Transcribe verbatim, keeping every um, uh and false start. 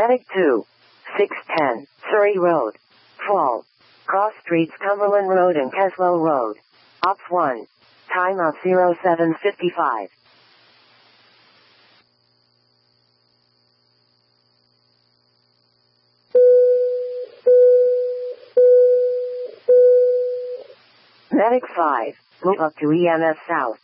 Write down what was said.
Medic two. six ten, Surrey Road. Fall. Cross Streets, Cumberland Road and Keslow Road. Ops one. Time of zero seven fifty-five. Medic five. Move up to E M S South.